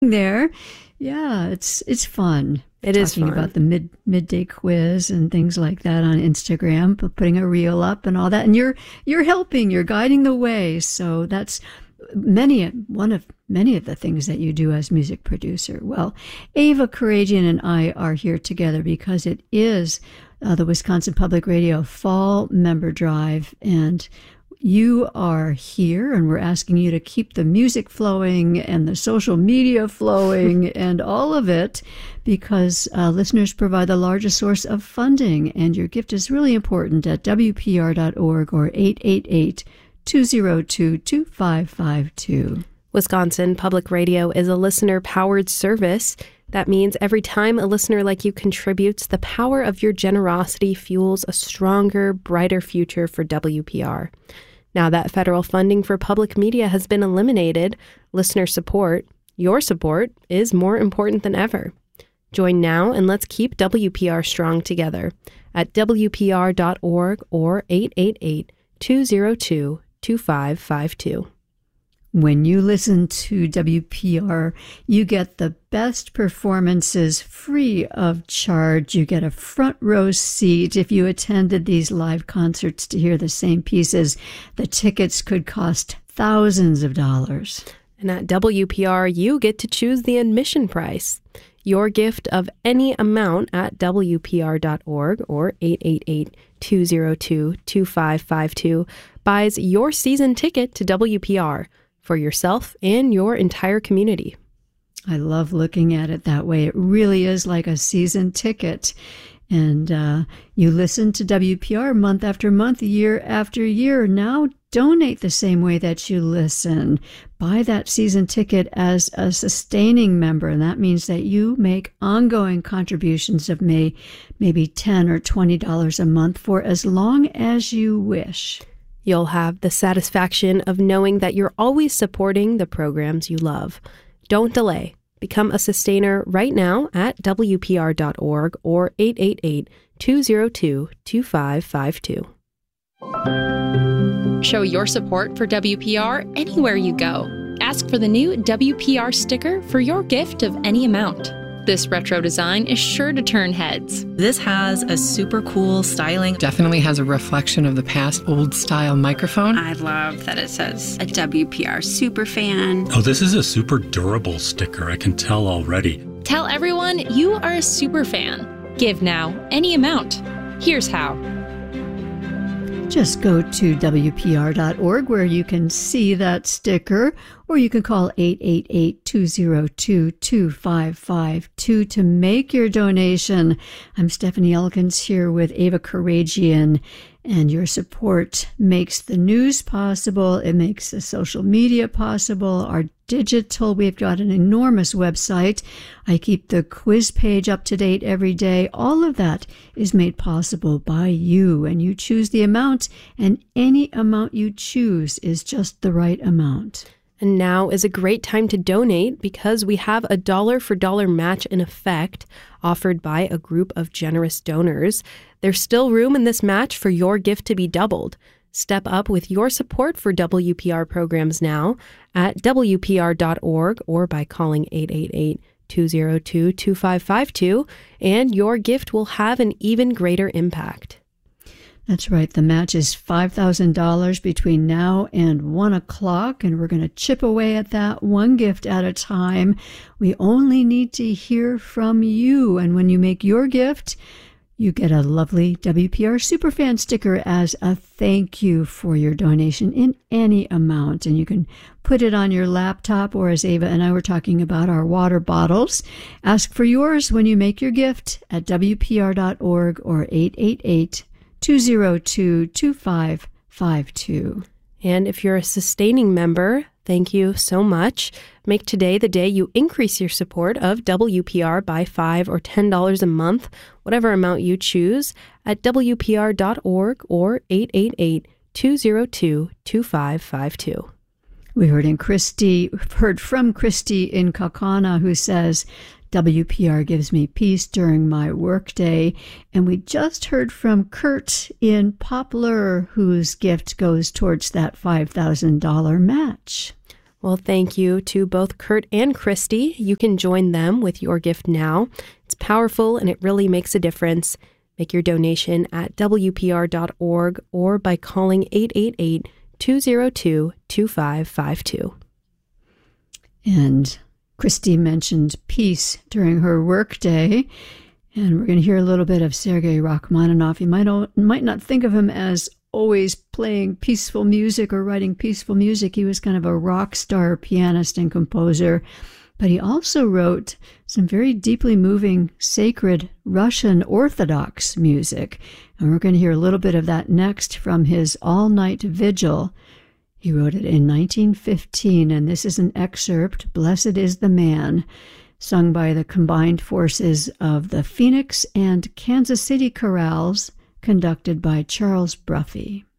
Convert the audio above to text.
there. Yeah, it's fun. It is fun. Talking about the midday quiz and things like that on Instagram, putting a reel up and all that. And you're helping, you're guiding the way. So that's one of many of the things that you do as music producer. Well, Ava Karagian and I are here together because it is the Wisconsin Public Radio Fall Member Drive, and you are here, and we're asking you to keep the music flowing and the social media flowing and all of it, because listeners provide the largest source of funding, and your gift is really important at WPR.org or 888-202-2552. Wisconsin Public Radio is a listener-powered service. That means every time a listener like you contributes, the power of your generosity fuels a stronger, brighter future for WPR. Now that federal funding for public media has been eliminated, listener support, your support, is more important than ever. Join now and let's keep WPR strong together at WPR.org or 888-202-2552. When you listen to WPR, you get the best performances free of charge. You get a front row seat if you attended these live concerts to hear the same pieces. The tickets could cost thousands of dollars. And at WPR, you get to choose the admission price. Your gift of any amount at WPR.org or 888-202-2552 buys your season ticket to WPR for yourself and your entire community. I love looking at it that way. It really is like a season ticket. And you listen to WPR month after month, year after year. Now donate the same way that you listen. Buy that season ticket as a sustaining member. And that means that you make ongoing contributions of maybe $10 or $20 a month for as long as you wish. You'll have the satisfaction of knowing that you're always supporting the programs you love. Don't delay. Become a sustainer right now at WPR.org or 888-202-2552. Show your support for WPR anywhere you go. Ask for the new WPR sticker for your gift of any amount. This retro design is sure to turn heads. This has a super cool styling. Definitely has a reflection of the past old style microphone. I love that it says a WPR super fan. Oh, this is a super durable sticker. I can tell already. Tell everyone you are a super fan. Give now, any amount. Here's how. Just go to WPR.org where you can see that sticker, or you can call 888-202-2552 to make your donation. I'm Stephanie Elkins here with Ava Karagian, and your support makes the news possible. It makes the social media possible, our digital. We've got an enormous website. I keep the quiz page up to date every day. All of that is made possible by you, and you choose the amount, and any amount you choose is just the right amount. And now is a great time to donate because we have a dollar-for-dollar match in effect offered by a group of generous donors. There's still room in this match for your gift to be doubled. Step up with your support for WPR programs now at WPR.org or by calling 888-202-2552, and your gift will have an even greater impact. That's right. The match is $5,000 between now and 1 o'clock, and we're going to chip away at that one gift at a time. We only need to hear from you, and when you make your gift, you get a lovely WPR Superfan sticker as a thank you for your donation in any amount. And you can put it on your laptop, or as Ava and I were talking about, our water bottles. Ask for yours when you make your gift at WPR.org or 888-202-2552. And if you're a sustaining member, thank you so much. Make today the day you increase your support of WPR by $5 or $10 a month, whatever amount you choose, at WPR.org or 888-202-2552. We heard from Christy in Kaukauna, who says, WPR gives me peace during my workday. And we just heard from Kurt in Poplar, whose gift goes towards that $5,000 match. Well, thank you to both Kurt and Christy. You can join them with your gift now. It's powerful and it really makes a difference. Make your donation at WPR.org or by calling 888-202-2552. And Christy mentioned peace during her workday. And we're going to hear a little bit of Sergei Rachmaninoff. You might not think of him as always playing peaceful music or writing peaceful music. He was kind of a rock star pianist and composer. But he also wrote some very deeply moving, sacred Russian Orthodox music. And we're going to hear a little bit of that next from his all-night vigil. He wrote it in 1915, and this is an excerpt, Blessed is the Man, sung by the combined forces of the Phoenix and Kansas City chorales, conducted by Charles Bruffy.